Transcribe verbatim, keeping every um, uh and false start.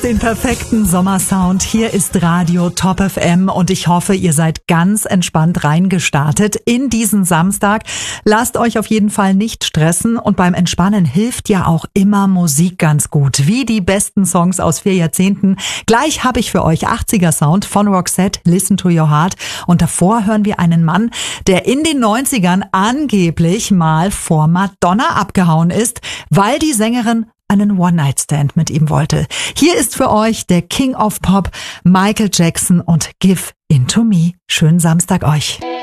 den perfekten Sommersound. Hier ist Radio Top F M und ich hoffe, ihr seid ganz entspannt reingestartet in diesen Samstag. Lasst euch auf jeden Fall nicht stressen und beim Entspannen hilft ja auch immer Musik ganz gut, wie die besten Songs aus vier Jahrzehnten. Gleich habe ich für euch achtziger Sound von Roxette, Listen to Your Heart, und davor hören wir einen Mann, der in den neunzigern angeblich mal vor Madonna abgehauen ist, weil die Sängerin einen One-Night-Stand mit ihm wollte. Hier ist für euch der King of Pop, Michael Jackson und Give Into Me. Schönen Samstag euch.